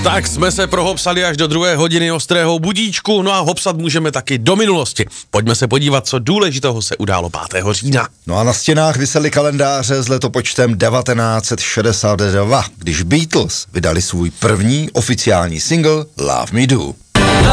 Tak jsme se prohopsali až do 2. hodiny ostrého budíčku, no a hopsat můžeme taky do minulosti. Pojďme se podívat, co důležitého se událo 5. října. No a na stěnách visely kalendáře s letopočtem 1962, když Beatles vydali svůj první oficiální single Love Me Do.